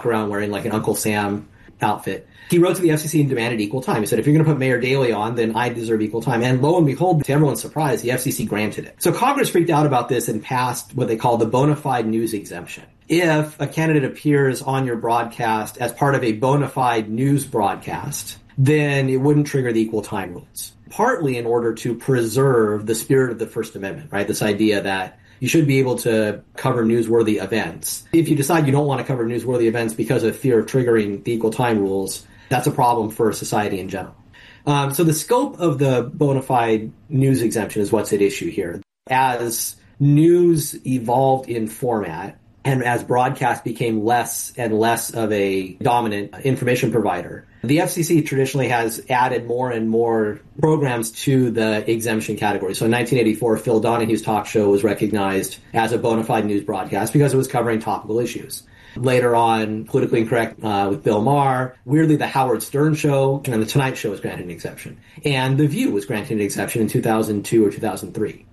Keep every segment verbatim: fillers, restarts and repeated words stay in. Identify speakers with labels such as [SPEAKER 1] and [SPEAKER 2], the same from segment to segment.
[SPEAKER 1] around wearing like an Uncle Sam outfit. He wrote to the F C C and demanded equal time. He said, if you're going to put Mayor Daley on, then I deserve equal time. And lo and behold, to everyone's surprise, the F C C granted it. So Congress freaked out about this and passed what they call the bona fide news exemption. If a candidate appears on your broadcast as part of a bona fide news broadcast, then it wouldn't trigger the equal time rules. Partly in order to preserve the spirit of the First Amendment, right? This idea that you should be able to cover newsworthy events. If you decide you don't want to cover newsworthy events because of fear of triggering the equal time rules, that's a problem for society in general. Um, so the scope of the bona fide news exemption is what's at issue here. As news evolved in format and as broadcast became less and less of a dominant information provider, the F C C traditionally has added more and more programs to the exemption category. So in nineteen eighty-four, Phil Donahue's talk show was recognized as a bona fide news broadcast because it was covering topical issues. Later on, Politically Incorrect uh, with Bill Maher. Weirdly, The Howard Stern Show and The Tonight Show was granted an exception. And The View was granted an exception in two thousand two or two thousand three.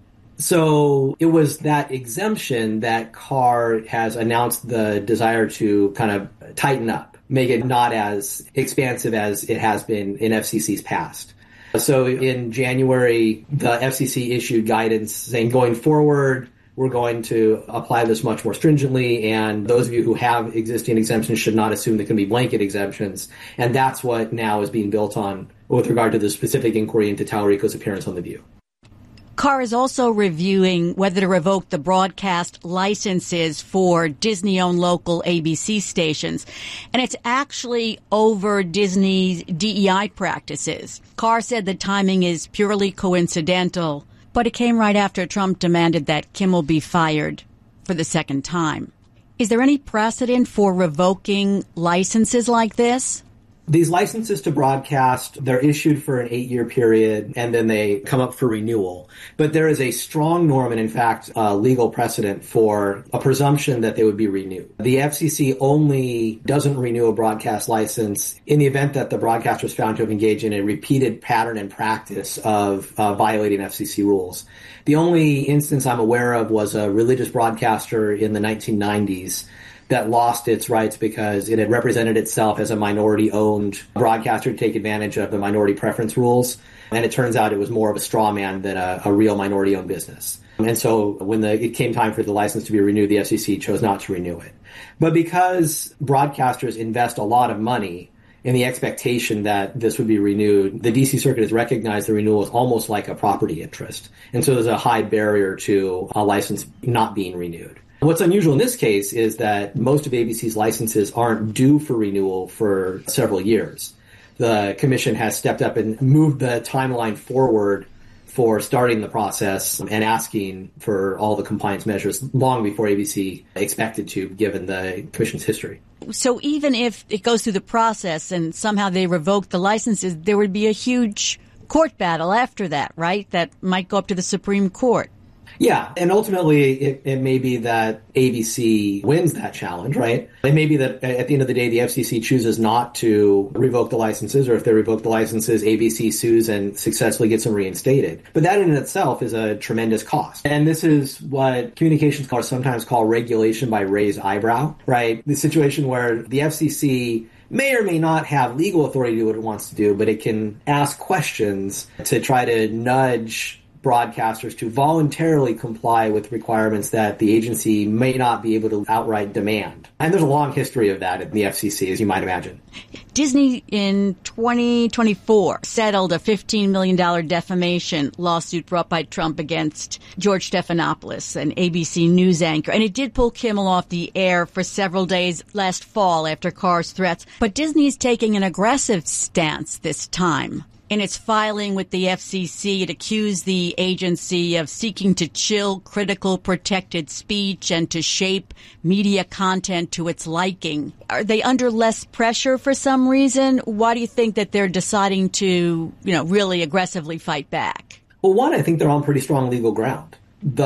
[SPEAKER 1] So it was that exemption that Carr has announced the desire to kind of tighten up, make it not as expansive as it has been in F C C's past. So in January, the F C C issued guidance saying going forward, we're going to apply this much more stringently, and those of you who have existing exemptions should not assume there can be blanket exemptions. And that's what now is being built on with regard to the specific inquiry into Tallarico's appearance on The View.
[SPEAKER 2] Carr is also reviewing whether to revoke the broadcast licenses for Disney-owned local A B C stations. And it's actually over Disney's D E I practices. Carr said the timing is purely coincidental, but it came right after Trump demanded that Kimmel be fired for the second time. Is there any precedent for revoking licenses like this?
[SPEAKER 1] These licenses to broadcast, they're issued for an eight-year period, and then they come up for renewal. But there is a strong norm, and in fact, uh, legal precedent for a presumption that they would be renewed. The F C C only doesn't renew a broadcast license in the event that the broadcaster is found to have engaged in a repeated pattern and practice of uh, violating F C C rules. The only instance I'm aware of was a religious broadcaster in the nineteen nineties that lost its rights because it had represented itself as a minority-owned broadcaster to take advantage of the minority preference rules. And it turns out it was more of a straw man than a, a real minority-owned business. And so when the, it came time for the license to be renewed, the F C C chose not to renew it. But because broadcasters invest a lot of money in the expectation that this would be renewed, the D C Circuit has recognized the renewal as almost like a property interest. And so there's a high barrier to a license not being renewed. What's unusual in this case is that most of A B C's licenses aren't due for renewal for several years. The commission has stepped up and moved the timeline forward for starting the process and asking for all the compliance measures long before A B C expected to, given the commission's history.
[SPEAKER 2] So even if it goes through the process and somehow they revoke the licenses, there would be a huge court battle after that, right? That might go up to the Supreme Court.
[SPEAKER 1] Yeah, and ultimately it, it may be that A B C wins that challenge, right? It may be that at the end of the day, the F C C chooses not to revoke the licenses, or if they revoke the licenses, A B C sues and successfully gets them reinstated. But that in itself is a tremendous cost. And this is what communications scholars sometimes call regulation by raised eyebrow, right? The situation where the F C C may or may not have legal authority to do what it wants to do, but it can ask questions to try to nudge broadcasters to voluntarily comply with requirements that the agency may not be able to outright demand. And there's a long history of that in the F C C, as you might imagine.
[SPEAKER 2] Disney in twenty twenty-four settled a fifteen million dollars defamation lawsuit brought by Trump against George Stephanopoulos, an A B C News anchor. And it did pull Kimmel off the air for several days last fall after Carr's threats. But Disney is taking an aggressive stance this time. In its filing with the F C C, it accused the agency of seeking to chill critical protected speech and to shape media content to its liking. Are they under less pressure for some reason? Why do you think that they're deciding to, you know, really aggressively fight back?
[SPEAKER 1] Well, one, I think they're on pretty strong legal ground.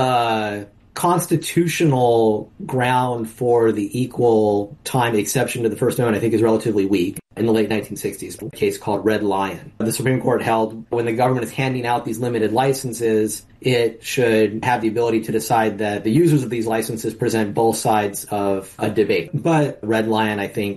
[SPEAKER 1] The constitutional ground for the equal time exception to the First Amendment, I think, is relatively weak. In the late nineteen sixties, a case called Red Lion. The Supreme Court held when the government is handing out these limited licenses, it should have the ability to decide that the users of these licenses present both sides of a debate. But Red Lion, I think,